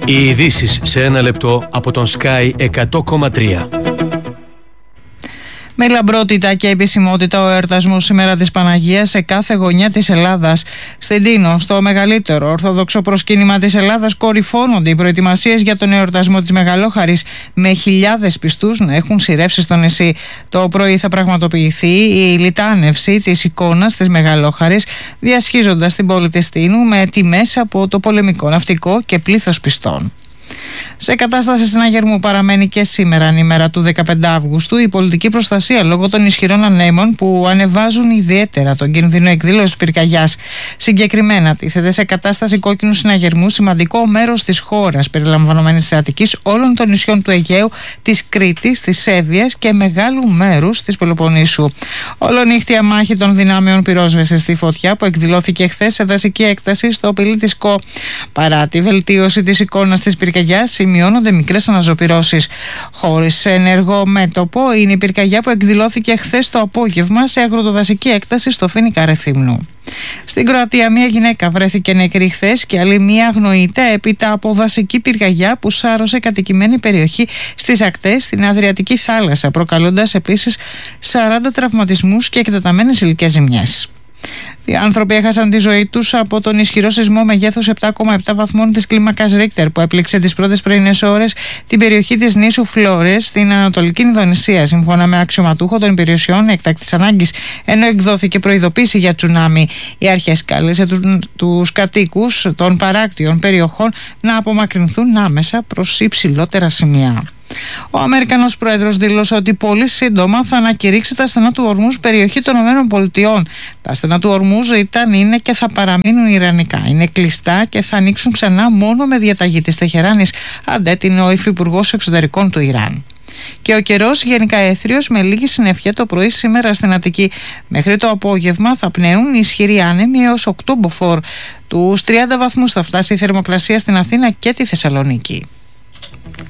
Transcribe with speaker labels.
Speaker 1: Οι ειδήσεις σε ένα λεπτό από τον Sky 100,3.
Speaker 2: Με λαμπρότητα και επισημότητα ο εορτασμός σήμερα της Παναγίας σε κάθε γωνιά της Ελλάδας. Στην Τίνο, στο μεγαλύτερο ορθόδοξο προσκύνημα της Ελλάδας, κορυφώνονται οι προετοιμασίες για τον εορτασμό της Μεγαλόχαρης, με χιλιάδες πιστούς να έχουν σειρεύσει στο νησί. Το πρωί θα πραγματοποιηθεί η λιτάνευση της εικόνας της Μεγαλόχαρης, διασχίζοντας την πόλη της Τίνου με τιμές από το πολεμικό ναυτικό και πλήθος πιστών. Σε κατάσταση συναγερμού παραμένει και σήμερα, η μέρα του 15 Αυγούστου, η πολιτική προστασία λόγω των ισχυρών ανέμων που ανεβάζουν ιδιαίτερα τον κίνδυνο εκδήλωσης πυρκαγιάς. Συγκεκριμένα, τίθεται σε κατάσταση κόκκινου συναγερμού σημαντικό μέρος της χώρας, περιλαμβανομένης της Αττικής, όλων των νησιών του Αιγαίου, της Κρήτης, της Σέβιας και μεγάλου μέρους της Πελοποννήσου. Ολονύχτια μάχη των δυνάμεων πυρόσβεσης στη φωτιά που εκδηλώθηκε χθες σε δασική έκταση στο Πηλί της Κο. Παρά τη βελτίωση της εικόνας της πυρκαγιάς, σημειώνονται μικρές αναζωπυρώσεις. Χωρίς ενεργό μέτωπο είναι η πυρκαγιά που εκδηλώθηκε χθες το απόγευμα σε αγροτοδασική έκταση στο Φοίνικα Ρεθύμνου. Στην Κροατία, μια γυναίκα βρέθηκε νεκρή χθες και άλλη μια αγνοείται έπειτα από δασική πυρκαγιά που σάρωσε κατοικημένη περιοχή στις ακτές στην Αδριατική θάλασσα, προκαλώντας επίσης 40 τραυματισμούς και εκτεταμένες υλικές ζημιές. Οι άνθρωποι έχασαν τη ζωή τους από τον ισχυρό σεισμό μεγέθους 7,7 βαθμών της κλίμακας Ρίχτερ που έπληξε τις πρώτες πρωινές ώρες την περιοχή της νήσου Φλόρες στην Ανατολική Ινδονησία, σύμφωνα με αξιωματούχο των υπηρεσιών έκτακτης ανάγκης, ενώ εκδόθηκε προειδοποίηση για τσουνάμι. Οι αρχές κάλεσαν τους κατοίκους των παράκτιων περιοχών να απομακρυνθούν άμεσα προς υψηλότερα σημεία. Ο Αμερικανός Πρόεδρος δήλωσε ότι πολύ σύντομα θα ανακηρύξει τα στενά του Ορμούζ περιοχή των ΗΠΑ. Τα στενά του Ορμούζ είναι και θα παραμείνουν ιρανικά. Είναι κλειστά και θα ανοίξουν ξανά μόνο με διαταγή της Τεχεράνης, αντέτεινε ο υφυπουργός εξωτερικών του Ιράν. Και ο καιρός γενικά έθριος με λίγη συννεφιά το πρωί σήμερα στην Αττική. Μέχρι το απόγευμα θα πνέουν ισχυροί άνεμοι έως 8 μποφόρ. Τους 30 βαθμούς θα φτάσει η θερμοκρασία στην Αθήνα και τη Θεσσαλονίκη.